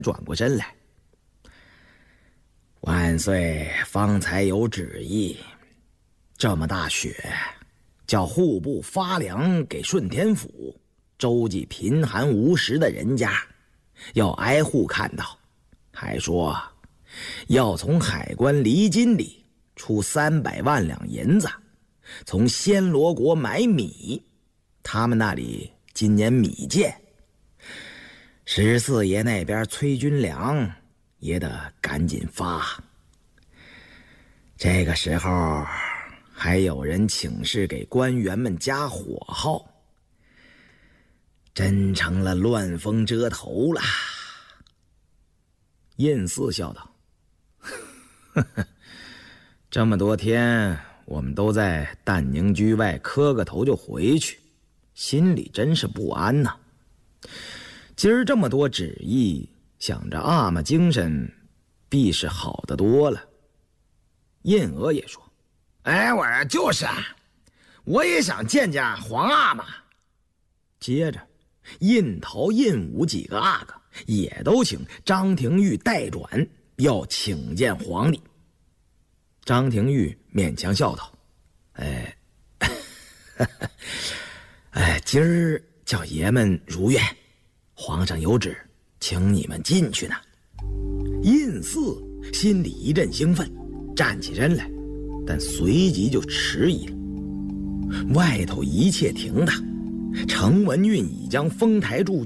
转过身来：“万岁方才有旨意，这么大雪，叫户部发粮给顺天府，周济贫寒无食的人家，要挨户看到。还说要从海关厘金里出300万两银子，从暹罗国买米，他们那里今年米贱。14爷那边催军粮也得赶紧发。这个时候还有人请示给官员们加火候，真成了乱风遮头了。”胤祀笑道：“这么多天我们都在淡宁居外磕个头就回去，心里真是不安呐。今儿这么多旨意，想着阿玛精神必是好得多了。”胤娥也说：“ 哎，就是啊，我也想见见皇阿玛。” 接着胤陶、胤武几个阿哥也都请张廷玉代转，要请见皇帝。张廷玉勉强笑道：“今儿叫爷们如愿，皇上有旨，请你们进去呢。”胤祀心里一阵兴奋，站起身来，但随即就迟疑了。外头一切停当，程文运已将丰台驻